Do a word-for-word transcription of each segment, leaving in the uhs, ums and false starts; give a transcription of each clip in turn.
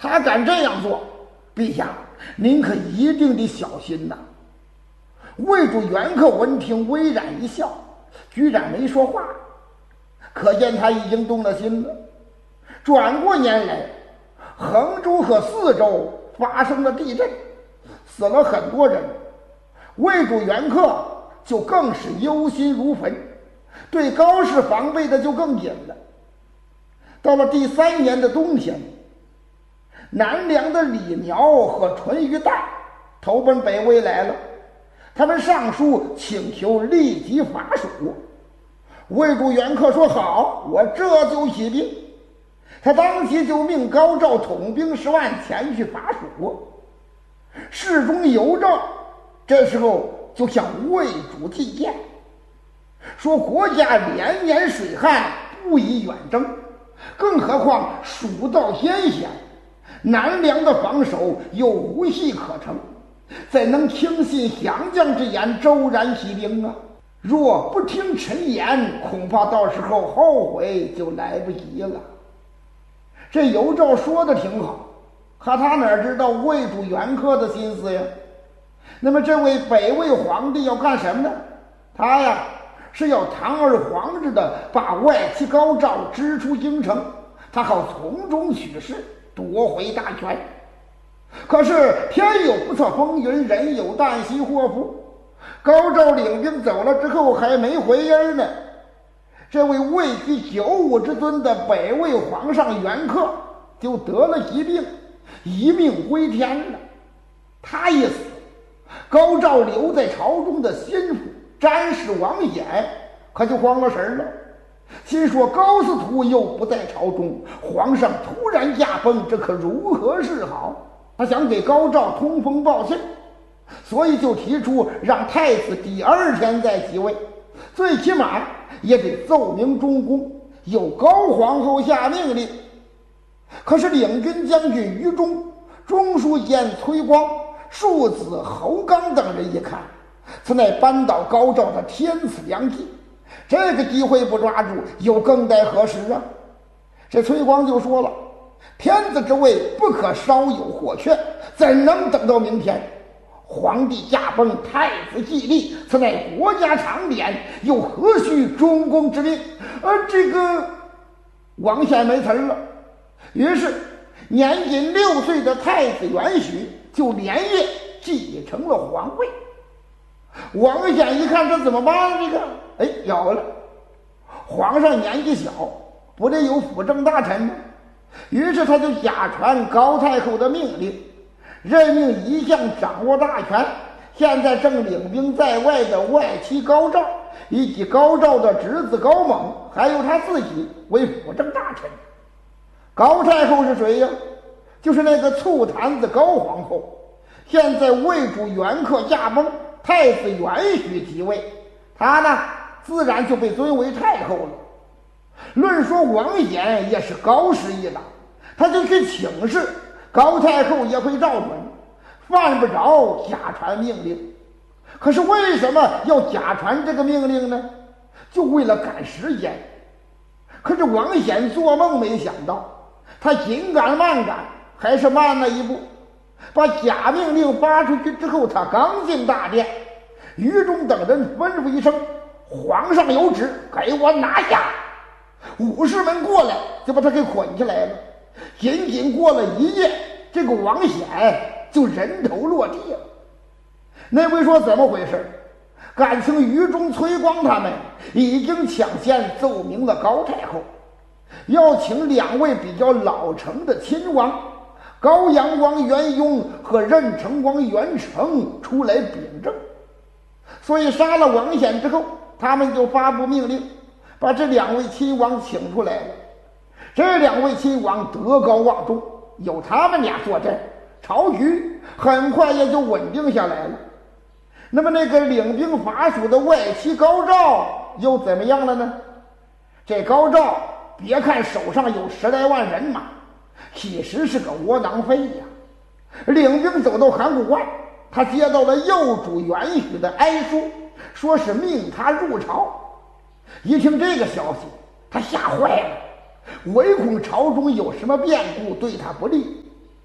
他敢这样做，陛下您可一定得小心呐。魏主元克闻听微然一笑，居然没说话，可见他已经动了心了。转过年来，衡州和四周发生了地震，死了很多人，魏主元克就更是忧心如焚，对高氏防备的就更紧了。到了第三年的冬天，南梁的李苗和淳于代投奔北魏来了，他们上书请求立即伐蜀。魏主元克说好，我这就起兵。他当即就命高昭统兵十万前去伐蜀。侍中尤昭这时候就向魏主进谏，说国家连年水旱，不宜远征，更何况蜀道险险，南梁的防守又无隙可乘，怎能听信降将之言，骤然起兵啊？若不听臣言，恐怕到时候后悔就来不及了。这尤昭说的挺好，可他哪知道魏主元克的心思呀？那么这位北魏皇帝要干什么呢？他呀是要堂而皇之的把外戚高昭支出京城，他好从中取势，夺回大权。可是天有不测风云，人有旦夕祸福。高昭领兵走了之后还没回音呢，这位位居九五之尊的北魏皇上元克就得了疾病，一命归天了。他一死，高昭留在朝中的心腹詹事王衍可就慌了神了，心说高司徒又不在朝中，皇上突然驾崩，这可如何是好？他想给高昭通风报信，所以就提出让太子第二天再即位，最起码也得奏明中宫，有高皇后下命令。可是领军将军于忠、中书监崔光、庶子侯刚等人一看，此乃扳倒高昭的天赐良机，这个机会不抓住，又更待何时啊？这崔光就说了，天子之位不可稍有或缺，怎能等到明天？皇帝驾崩，太子继立，此乃国家常典，又何须中宫之命？而这个王显没词儿了。于是年仅六岁的太子元许就连夜继承了皇位。王显一看这怎么办？这个哎有了，皇上年纪小，不得有辅政大臣吗？于是他就假传高太后的命令，任命一向掌握大权，现在正领兵在外的外戚高昭，以及高昭的侄子高猛，还有他自己为辅政大臣。高太后是谁呀？就是那个醋坛子高皇后。现在魏主元克驾崩，太子元许即位，他呢自然就被尊为太后了。论说王衍也是高师一党，他就去请示，高太后也会照准，犯不着假传命令。可是为什么要假传这个命令呢？就为了赶时间。可是王显做梦没想到，他紧赶慢赶，还是慢了一步。把假命令发出去之后，他刚进大殿，于中等人吩咐一声，皇上有旨，给我拿下。武士们过来就把他给捆起来了。仅仅过了一夜，这个王显就人头落地了。那位说怎么回事？感情于中、崔光他们已经抢先奏明了高太后，要请两位比较老成的亲王高阳王元雍和任城王元成出来秉政。所以杀了王显之后，他们就发布命令，把这两位亲王请出来了。这两位亲王德高望重，有他们俩坐镇，朝局很快也就稳定下来了。那么那个领兵伐蜀的外戚高昭又怎么样了呢？这高昭别看手上有十来万人马，其实是个窝囊废呀。领兵走到函谷关，他接到了右主元许的哀书，说是命他入朝。一听这个消息，他吓坏了，唯恐朝中有什么变故对他不利。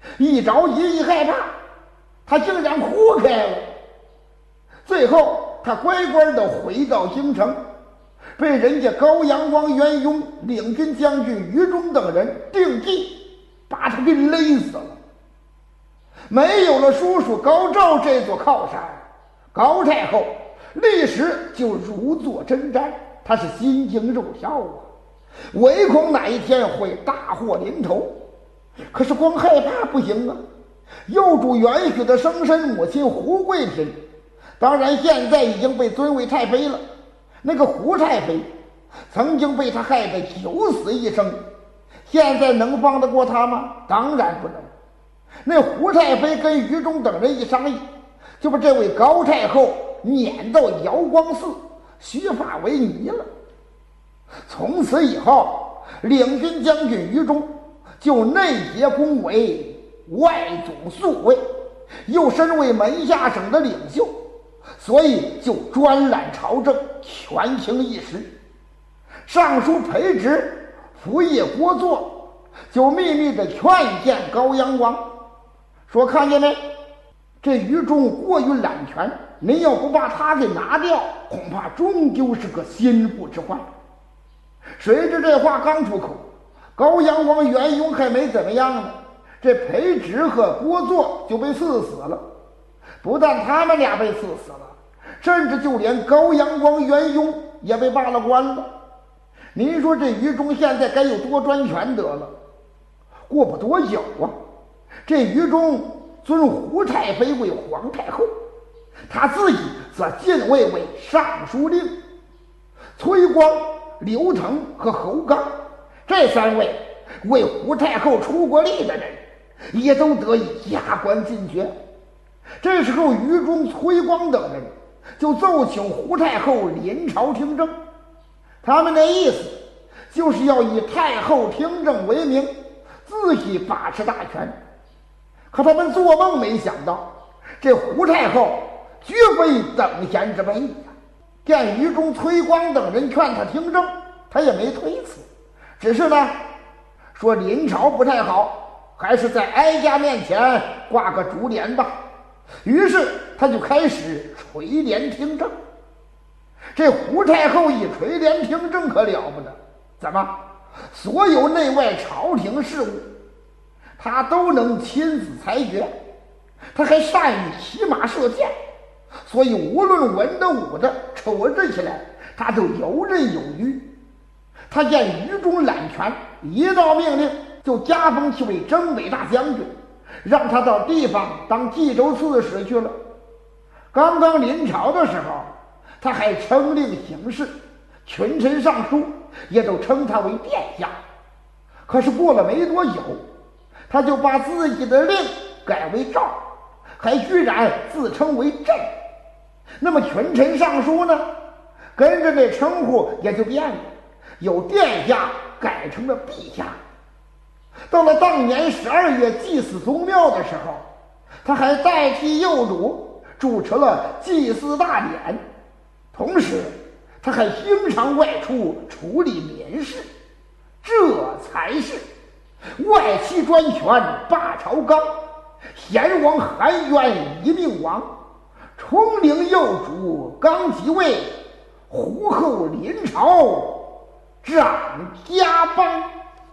一着急一害怕，他竟然哭开了。最后他乖乖地回到京城，被人家高阳王元雍、领军将军于中等人定计，把他给勒死了。没有了叔叔高照这座靠山，高太后立时就如坐针毡，他是心惊肉跳啊，唯恐哪一天会大祸临头。可是光害怕不行啊，幼主元许的生身母亲胡贵嫔，当然现在已经被尊为太妃了。那个胡太妃曾经被他害得九死一生，现在能放得过他吗？当然不能。那胡太妃跟于中等人一商议，就把这位高太后撵到瑶光寺须发为尼了。从此以后，领军将军于中就内结恭维，外总宿卫，又身为门下省的领袖，所以就专揽朝政，权倾一时。尚书裴植、仆射郭作就秘密地劝谏高阳王，说看见没，这于中过于揽权，您要不把他给拿掉，恐怕终究是个心腹之患。谁知这话刚出口，高阳王元雍还没怎么样呢，这裴植和郭作就被赐死了。不但他们俩被赐死了，甚至就连高阳王元雍也被罢了官了。您说这于中现在该有多专权得了？过不多久啊，这于中尊胡太妃为皇太后，他自己则进位为尚书令。崔光、刘腾和侯刚这三位为胡太后出过力的人，也都得以加官进爵。这时候于中、崔光等人就奏请胡太后临朝听政，他们的意思就是要以太后听政为名，自己把持大权。可他们做梦没想到，这胡太后绝非等闲之辈呀。见于中、崔光等人劝他听政，他也没推辞，只是呢说临朝不太好，还是在哀家面前挂个竹帘吧。于是他就开始垂帘听政。这胡太后一垂帘听政可了不得，怎么所有内外朝廷事务他都能亲自裁决，他还善于骑马射箭，所以无论文的武的瞅着起来他都游刃有余。他见于中揽权，一道命令就加封其为征北大将军，让他到地方当冀州刺史去了。刚刚临朝的时候，他还称令行事，群臣上书也都称他为殿下。可是过了没多久，他就把自己的令改为诏，还居然自称为朕。那么群臣上书呢，跟着那称呼也就变了，有殿下改成了陛下。到了当年十二月祭祀宗庙的时候，他还代替幼主主持了祭祀大典，同时他还经常外出处理民事。这才是外戚专权霸朝纲，贤王含冤一命亡，冲陵幼主刚即位，胡后临朝掌家邦。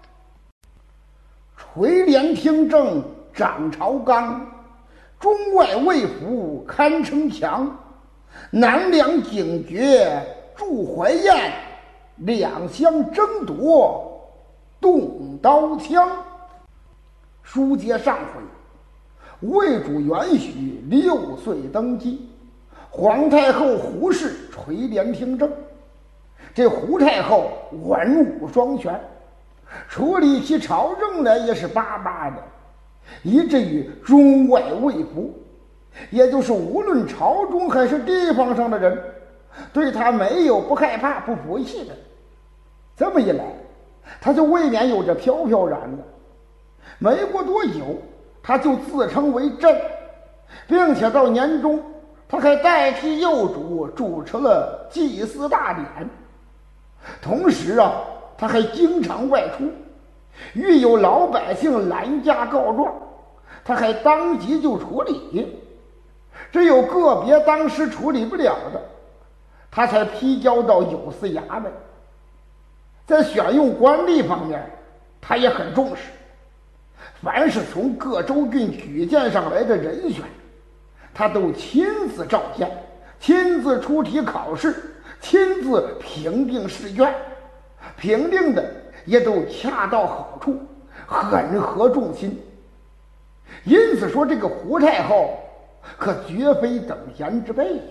垂帘听政掌朝纲，中外卫服堪称强，南梁警觉驻怀燕，两相争夺动刀枪。书接上回，魏主元许六岁登基，皇太后胡氏垂帘听政。这胡太后文武双全，处理起朝政来也是巴巴的，以至于中外卫服，也就是无论朝中还是地方上的人，对他没有不害怕不服气的。这么一来，他就未免有着飘飘然了。没过多久，他就自称为朕，并且到年终，他还代替幼主主持了祭祀大典。同时啊，他还经常外出，遇有老百姓拦驾告状， 他还当即就处理。只有个别当时处理不了的，他才批交到有司衙门。在选用官吏方面，他也很重视，凡是从各州郡举荐上来的人选，他都亲自召见，亲自出题考试，亲自评定试卷，评定的也都恰到好处，很合众心。因此说，这个胡太后可绝非等闲之辈呀。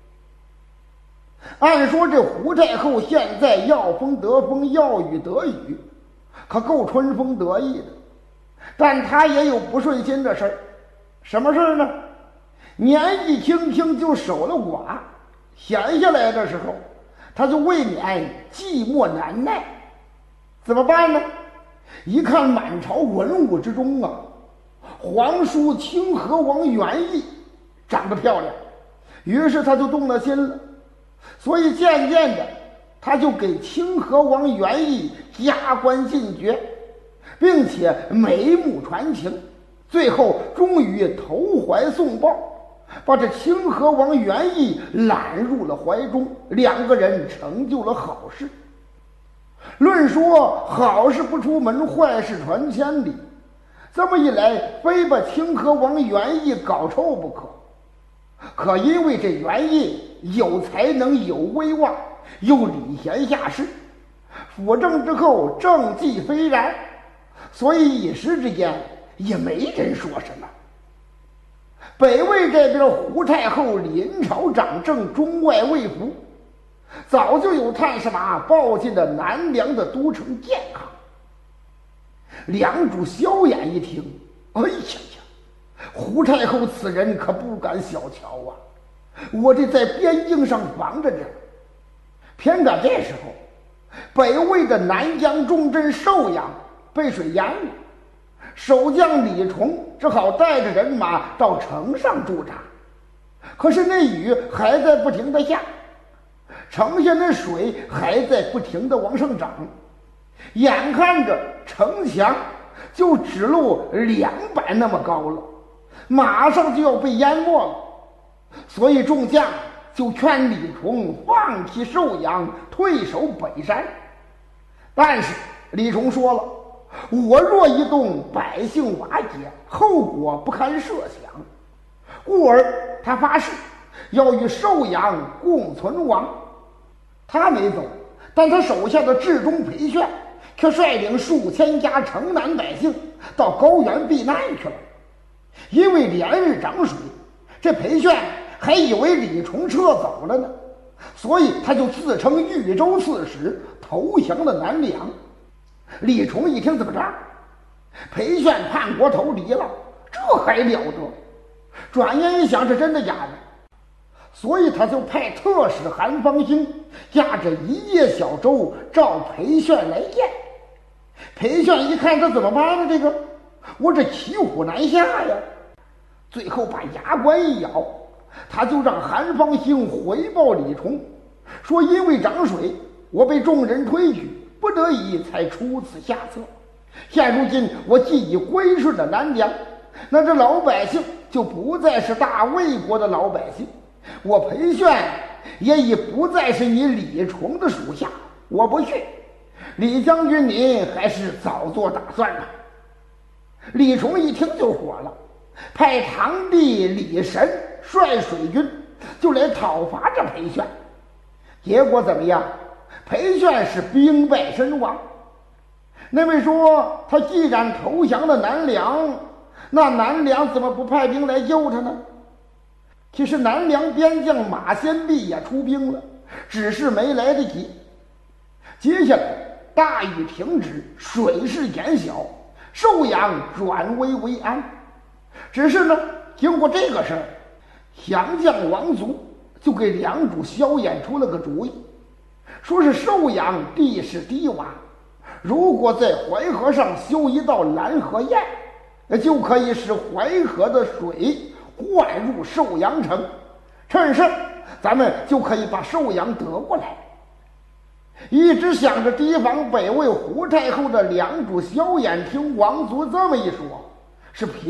按说这胡太后现在要风得风，要雨得雨，可够春风得意的，但她也有不顺心的事儿。什么事儿呢？年纪轻轻就守了寡，闲下来的时候，她就未免寂寞难耐。怎么办呢？一看满朝文武之中啊，皇叔清河王元义长得漂亮，于是他就动了心了。所以渐渐的，他就给清河王元义加官进爵，并且眉目传情，最后终于投怀送抱，把这清河王元义揽入了怀中，两个人成就了好事。论说好事不出门，坏事传千里，这么一来，非把清河王元义搞臭不可。可因为这元义有才能，有威望，又礼贤下士，辅政之后政绩斐然，所以一时之间也没人说什么。北魏这边胡太后临朝掌政，中外未服，早就有探视马报进了南梁的都城建康。梁主萧衍一听，哎呀呀，胡太后此人可不敢小瞧啊！我这在边境上防着着，偏赶这时候，北魏的南疆重镇寿阳被水淹了，守将李崇只好带着人马到城上驻扎。可是那雨还在不停的下，城下那水还在不停的往上涨，眼看着城墙就只露两百那么高了，马上就要被淹没了。所以众将就劝李崇放弃寿阳，退守北山。但是李崇说了，我若一动，百姓瓦解，后果不堪设想，故而他发誓要与寿阳共存亡。他没走，但他手下的至忠裴炫却率领数千家城南百姓到高原避难去了。因为连日涨水，这裴炫还以为李崇撤走了呢，所以他就自称豫州刺史，投降了南梁。李崇一听，怎么着？裴炫叛国投敌了，这还了得？转念一想，是真的假的？所以他就派特使韩方兴驾着一叶小舟召裴炫来见。裴炫一看，这怎么办呢？这个我这骑虎难下呀！最后把牙关一咬，他就让韩方兴回报李崇，说因为涨水，我被众人推举，不得已才出此下策。现如今我既已归顺了南梁，那这老百姓就不再是大魏国的老百姓，我裴炫也已不再是你李崇的属下，我不去。李将军您还是早做打算吧。李崇一听就火了，派堂弟李神率水军就来讨伐这裴炫。结果怎么样？裴炫是兵败身亡。那位说，他既然投降了南梁，那南梁怎么不派兵来救他呢？其实南梁边将马先弼也出兵了，只是没来得及。接下来大雨停止，水势减小，寿阳转危为安。只是呢，经过这个事儿，降将王族就给梁主萧衍出了个主意，说是寿阳地势低洼，如果在淮河上修一道拦河堰，那就可以使淮河的水灌入寿阳城，趁势咱们就可以把寿阳得过来。一直想着提防北魏胡太后的梁主萧衍听王族这么一说，是平